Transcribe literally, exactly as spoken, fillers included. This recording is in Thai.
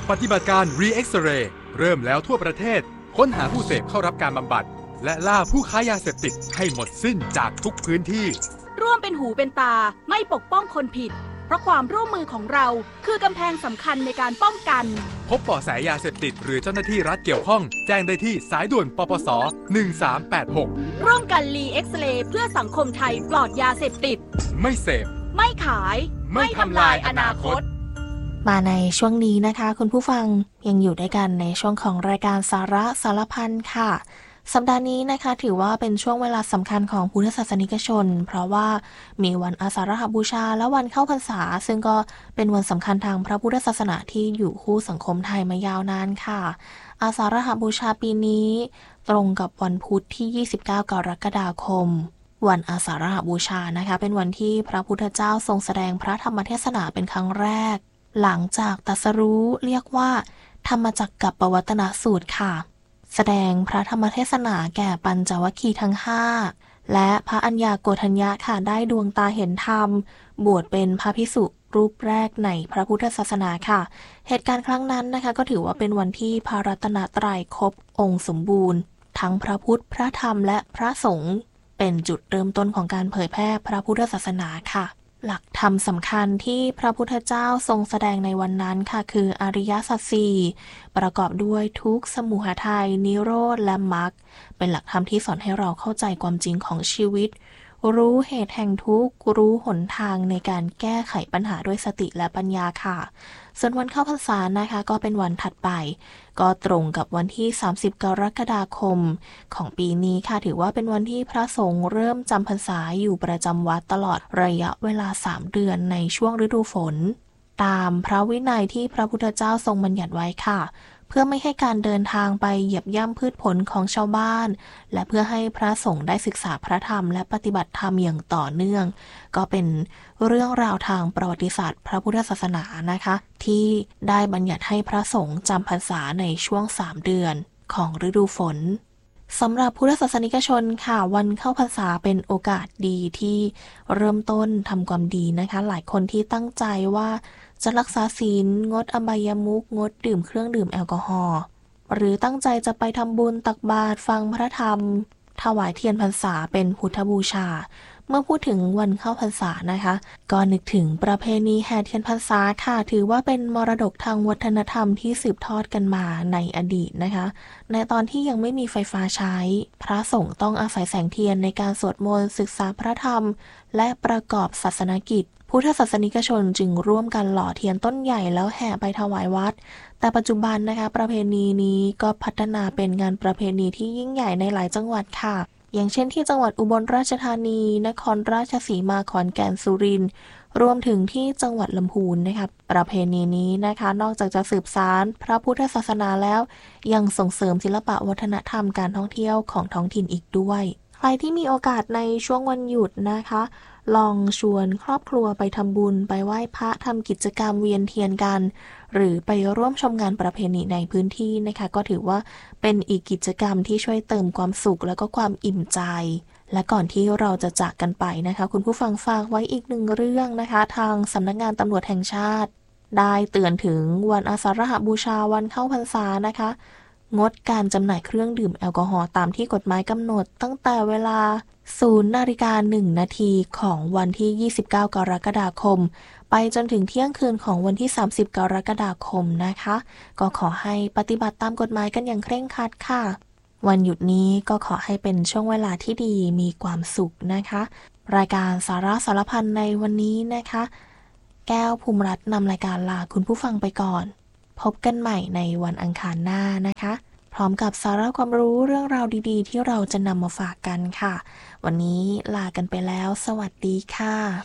ปฏิบัติการ Re-X-Ray เริ่มแล้วทั่วประเทศค้นหาผู้เสพเข้ารับการบำบัดและล่าผู้ค้ายาเสพติดให้หมดสิ้นจากทุกพื้นที่ร่วมเป็นหูเป็นตาไม่ปกป้องคนผิดเพราะความร่วมมือของเราคือกำแพงสำคัญในการป้องกันพบเบาะแสยาเสพติดหรือเจ้าหน้าที่รัฐเกี่ยวข้องแจ้งได้ที่สายด่วนปปสหนึ่งสามแปดหกร่วมกันรีเอ็กซเรย์เพื่อสังคมไทยปลอดยาเสพติดไม่เสพไม่ขายไม่ทำลายอนาคตมาในช่วงนี้นะคะคุณผู้ฟังยังอยู่ด้วยกันในช่วงของรายการสาระสารพันค่ะสัปดาห์นี้นะคะถือว่าเป็นช่วงเวลาสำคัญของพุทธศาสนิกชนเพราะว่ามีวันอาสาฬหบูชาและวันเข้าพรรษาซึ่งก็เป็นวันสำคัญทางพระพุทธศาสนาที่อยู่คู่สังคมไทยมายาวนานค่ะอาสาฬหบูชาปีนี้ตรงกับวันพุธที่ยี่สิบเก้ากรกฎาคมวันอาสาฬหบูชานะคะเป็นวันที่พระพุทธเจ้าทรงแสดงพระธรรมเทศนาเป็นครั้งแรกหลังจากตรัสรู้เรียกว่าธรรมจักรกับปวัตตนสูตรค่ะแสดงพระธรรมเทศนาแก่ปัญจวัคคีย์ทั้งห้าและพระอัญญาโกฏัญญะค่ะได้ดวงตาเห็นธรรมบวชเป็นพระภิกษุรูปแรกในพระพุทธศาสนาค่ะเหตุการณ์ครั้งนั้นนะคะก็ถือว่าเป็นวันที่พระรัตนตรัยครบองค์สมบูรณ์ทั้งพระพุทธพระธรรมและพระสงฆ์เป็นจุดเริ่มต้นของการเผยแพร่พระพุทธศาสนาค่ะหลักธรรมสำคัญที่พระพุทธเจ้าทรงแสดงในวันนั้นค่ะคืออริยสัจสี่ประกอบด้วยทุกข์สมุทัยนิโรธและมรรคเป็นหลักธรรมที่สอนให้เราเข้าใจความจริงของชีวิตรู้เหตุแห่งทุกข์รู้หนทางในการแก้ไขปัญหาด้วยสติและปัญญาค่ะส่วนวันเข้าพรรษานะคะก็เป็นวันถัดไปก็ตรงกับวันที่สามสิบกรกฎาคมของปีนี้ค่ะถือว่าเป็นวันที่พระสงฆ์เริ่มจำพรรษาอยู่ประจำวัดตลอดระยะเวลาสามเดือนในช่วงฤดูฝนตามพระวินัยที่พระพุทธเจ้าทรงบัญญัติไว้ค่ะเพื่อไม่ให้การเดินทางไปเหยียบย่ำพืชผลของชาวบ้านและเพื่อให้พระสงฆ์ได้ศึกษาพระธรรมและปฏิบัติธรรมอย่างต่อเนื่องก็เป็นเรื่องราวทางประวัติศาสตร์พระพุทธศาสนานะคะที่ได้บัญญัติให้พระสงฆ์จำพรรษาในช่วงสามเดือนของฤดูฝนสำหรับพุทธศาสนิกชนค่ะวันเข้าพรรษาเป็นโอกาสดีที่เริ่มต้นทำความดีนะคะหลายคนที่ตั้งใจว่าจะรักษาศีลงดอบายมุขงดดื่มเครื่องดื่มแอลกอฮอล์หรือตั้งใจจะไปทำบุญตักบาตรฟังพระธรรมถวายเทียนพรรษาเป็นพุทธบูชาเมื่อพูดถึงวันเข้าพรรษานะคะก็นึกถึงประเพณีแห่เทียนพรรษาค่ะถือว่าเป็นมรดกทางวัฒนธรรมที่สืบทอดกันมาในอดีตนะคะในตอนที่ยังไม่มีไฟฟ้าใช้พระสงฆ์ต้องอาศัยแสงเทียนในการสวดมนต์ศึกษาพระธรรมและประกอบศาสนกิจพุทธศาสนิกชนจึงร่วมกันหล่อเทียนต้นใหญ่แล้วแห่ไปถวายวัดแต่ปัจจุบันนะคะประเพณีนี้ก็พัฒนาเป็นงานประเพณีที่ยิ่งใหญ่ในหลายจังหวัดค่ะอย่างเช่นที่จังหวัดอุบลราชธานีนครราชสีมาขอนแก่นสุรินทร์รวมถึงที่จังหวัดลำพูนนะคะประเพณีนี้นะคะนอกจากจะสืบสานพระพุทธศาสนาแล้วยังส่งเสริมศิลปะวัฒนธรรมการท่องเที่ยวของท้องถิ่นอีกด้วยใครที่มีโอกาสในช่วงวันหยุดนะคะลองชวนครอบครัวไปทำบุญไปไหว้พระทำกิจกรรมเวียนเทียนกันหรือไปร่วมชมงานประเพณีในพื้นที่นะคะก็ถือว่าเป็นอีกกิจกรรมที่ช่วยเติมความสุขและก็ความอิ่มใจและก่อนที่เราจะจากกันไปนะคะคุณผู้ฟังฝากไว้อีกหนึ่งเรื่องนะคะทางสำนักงานตำรวจแห่งชาติได้เตือนถึงวันอาสาฬหบูชาวันเข้าพรรษานะคะงดการจำหน่ายเครื่องดื่มแอลกอฮอล์ตามที่กฎหมายกำหนดตั้งแต่เวลาศูนย์นาฬิกาหนึ่งนาทีของวันที่ยี่สิบเก้ากรกฎาคมไปจนถึงเที่ยงคืนของวันที่สามสิบกรกฎาคมนะคะก็ขอให้ปฏิบัติตามกฎหมายกันอย่างเคร่งครัดค่ะวันหยุดนี้ก็ขอให้เป็นช่วงเวลาที่ดีมีความสุขนะคะรายการสาระสารพันในวันนี้นะคะแก้วภูมิรัตน์นำรายการลาคุณผู้ฟังไปก่อนพบกันใหม่ในวันอังคารหน้านะคะพร้อมกับสาระความรู้เรื่องราวดีๆที่เราจะนำมาฝากกันค่ะวันนี้ลากันไปแล้วสวัสดีค่ะ